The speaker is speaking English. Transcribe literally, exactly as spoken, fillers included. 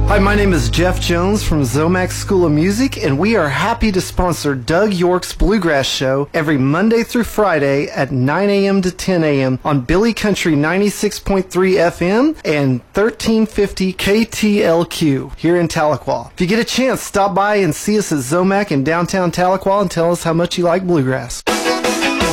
Hi, my name is Jeff Jones from Zomax School of Music, and we are happy to sponsor Doug York's Bluegrass Show every Monday through Friday at nine a.m. to ten a.m. on Billy Country ninety-six point three F M and thirteen fifty K T L Q here in Tahlequah. If you get a chance, stop by and see us at Zomac in downtown Tahlequah and tell us how much you like bluegrass.